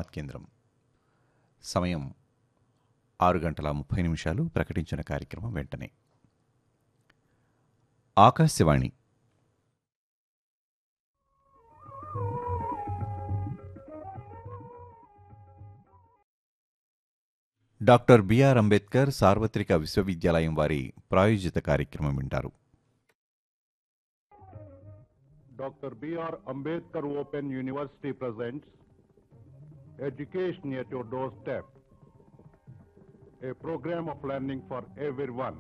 హైదరాబాద్ కేంద్రం. సమయం 6:30 ప్రకటించిన కార్యక్రమం వెంటనే. ఆకాశవాణి. డాక్టర్ బిఆర్ అంబేద్కర్ సార్వత్రిక విశ్వవిద్యాలయం వారి ప్రాయోజిత కార్యక్రమం వింటారు. Dr. B.R. Ambedkar Open University presents Education at Your Doorstep, a program of learning for everyone.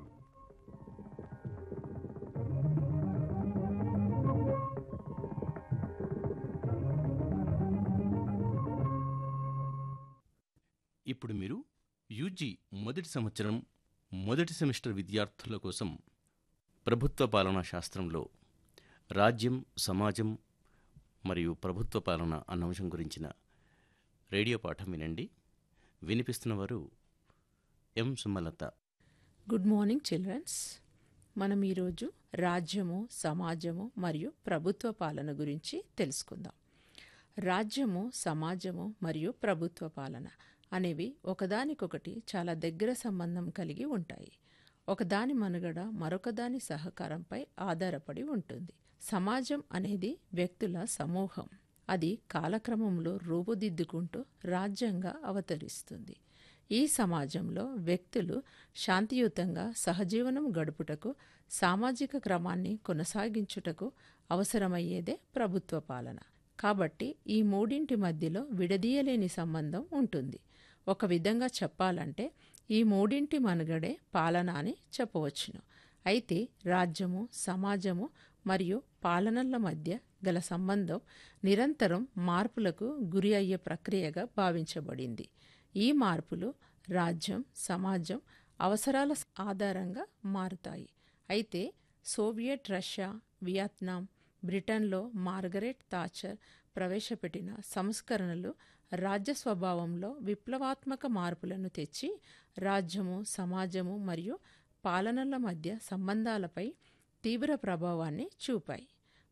ఇప్పుడు మీరు యూజీ మొదటి సంవత్సరం మొదటి సెమిస్టర్ విద్యార్థుల కోసం ప్రభుత్వ పాలనా శాస్త్రంలో రాజ్యం, సమాజం మరియు ప్రభుత్వ పాలన అన్న అంశం గురించిన రేడియో పాఠం వినండి. వినిపిస్తున్నవారు ఎం సుమలత. Good morning children's. మనం ఈరోజు రాజ్యము, సమాజము మరియు ప్రభుత్వ పాలన గురించి తెలుసుకుందాం. రాజ్యము, సమాజము మరియు ప్రభుత్వ పాలన అనేవి ఒకదానికొకటి చాలా దగ్గర సంబంధం కలిగి ఉంటాయి. ఒకదాని మనుగడ మరొకదాని సహకారంపై ఆధారపడి ఉంటుంది. సమాజం అనేది వ్యక్తుల సమూహం. అది కాలక్రమంలో రూపుదిద్దుకుంటూ రాజ్యంగా అవతరిస్తుంది. ఈ సమాజంలో వ్యక్తులు శాంతియుతంగా సహజీవనం గడుపుటకు, సామాజిక క్రమాన్ని కొనసాగించుటకు అవసరమయ్యేదే ప్రభుత్వ పాలన. కాబట్టి ఈ మూడింటి మధ్యలో విడదీయలేని సంబంధం ఉంటుంది. ఒక విధంగా చెప్పాలంటే ఈ మూడింటి మనుగడే పాలన అని చెప్పవచ్చును. అయితే రాజ్యము, సమాజము మరియు పాలనల మధ్య గల సంబంధం నిరంతరం మార్పులకు గురి అయ్యే ప్రక్రియగా భావించబడింది. ఈ మార్పులు రాజ్యం, సమాజం అవసరాల ఆధారంగా మారుతాయి. అయితే సోవియట్ రష్యా, వియత్నాం, బ్రిటన్లో మార్గరెట్ థాచర్ ప్రవేశపెట్టిన సంస్కరణలు రాజ్య స్వభావంలో విప్లవాత్మక మార్పులను తెచ్చి రాజ్యము, సమాజము మరియు పాలనల మధ్య సంబంధాలపై తీవ్ర ప్రభావాన్ని చూపాయి.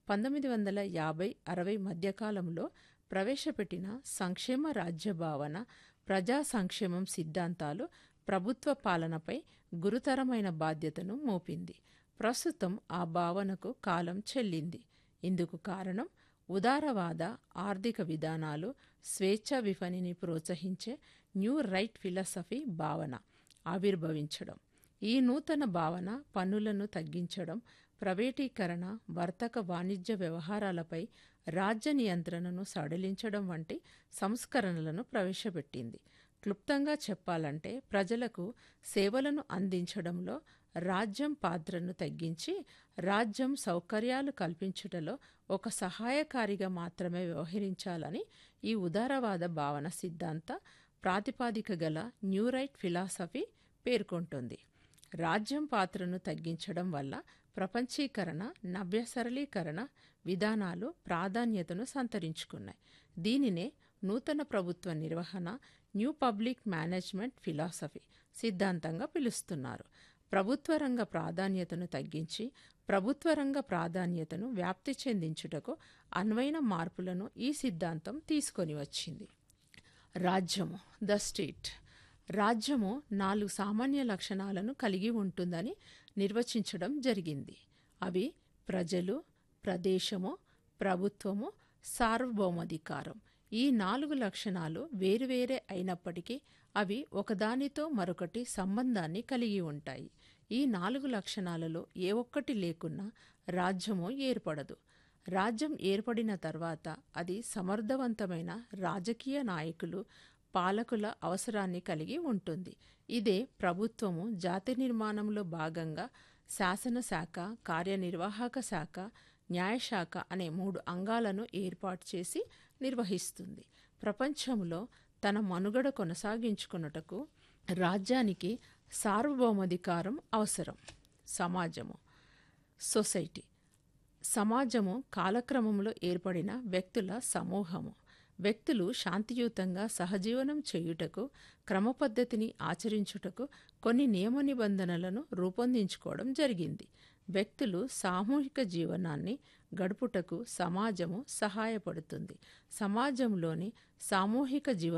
1950-60 మధ్యకాలంలో ప్రవేశపెట్టిన సంక్షేమ రాజ్య భావన, ప్రజా సంక్షేమం సిద్ధాంతాలు ప్రభుత్వ పాలనపై గురుతరమైన బాధ్యతను మోపింది. ప్రస్తుతం ఆ భావనకు కాలం చెల్లింది. ఇందుకు కారణం ఉదారవాద ఆర్థిక విధానాలు, స్వేచ్ఛా విపణిని ప్రోత్సహించే న్యూ రైట్ ఫిలాసఫీ భావన ఆవిర్భవించడం. ఈ నూతన భావన పన్నులను తగ్గించడం, ప్రైవేటీకరణ, వర్తక వాణిజ్య వ్యవహారాలపై రాజ్య నియంత్రణను సడలించడం వంటి సంస్కరణలను ప్రవేశపెట్టింది. క్లుప్తంగా చెప్పాలంటే ప్రజలకు సేవలను అందించడంలో రాజ్యం పాత్రను తగ్గించి రాజ్యం సౌకర్యాలు కల్పించుటలో ఒక సహాయకారిగా మాత్రమే వ్యవహరించాలని ఈ ఉదారవాద భావన సిద్ధాంత ప్రాతిపాదిక గల న్యూ రైట్ ఫిలాసఫీ పేర్కొంటుంది. రాజ్యం పాత్రను తగ్గించడం వల్ల ప్రపంచీకరణ, నవ్య సరళీకరణ విధానాలు ప్రాధాన్యతను సంతరించుకున్నాయి. దీనినే నూతన ప్రభుత్వ నిర్వహణ, న్యూ పబ్లిక్ మేనేజ్మెంట్ ఫిలాసఫీ సిద్ధాంతంగా పిలుస్తున్నారు. ప్రభుత్వ రంగ ప్రాధాన్యతను తగ్గించి ప్రభుత్వ రంగ ప్రాధాన్యతను వ్యాప్తి చెందించుటకు అన్వైన మార్పులను ఈ సిద్ధాంతం తీసుకొని వచ్చింది. రాజ్యము, ద స్టేట్. రాజ్యము 4 సామాన్య లక్షణాలను కలిగి ఉంటుందని నిర్వచించడం జరిగింది. అవి ప్రజలు, ప్రదేశము, ప్రభుత్వము, సార్వభౌమాధికారం. ఈ 4 లక్షణాలు వేరువేరే అయినప్పటికీ అవి ఒకదానితో మరొకటి సంబంధాన్ని కలిగి ఉంటాయి. ఈ 4 లక్షణాలలో ఏ ఒక్కటి లేకున్నా రాజ్యము ఏర్పడదు. రాజ్యం ఏర్పడిన తర్వాత అది సమర్థవంతమైన రాజకీయ నాయకులు, పాలకుల అవసరాన్ని కలిగి ఉంటుంది. ఇదే ప్రభుత్వము జాతి నిర్మాణంలో భాగంగా శాసనశాఖ, కార్యనిర్వాహక శాఖ, న్యాయశాఖ అనే 3 అంగాలను ఏర్పాటు చేసి నిర్వహిస్తుంది. ప్రపంచంలో తన మనుగడ కొనసాగించుకొనుటకు రాజ్యానికి సార్వభౌమాధికారం అవసరం. సమాజము, సొసైటీ. సమాజము కాలక్రమంలో ఏర్పడిన వ్యక్తుల సమూహము. వ్యక్తులు శాంతియుతంగా సహజీవనం చేయుటకు, క్రమపద్ధతిని ఆచరించుటకు కొన్ని నియమ నిబంధనలను రూపొందించుకోవడం జరిగింది. వ్యక్తులు సామూహిక జీవనాన్ని గడుపుటకు సమాజము సహాయపడుతుంది. సమాజంలోని సామూహిక జీవన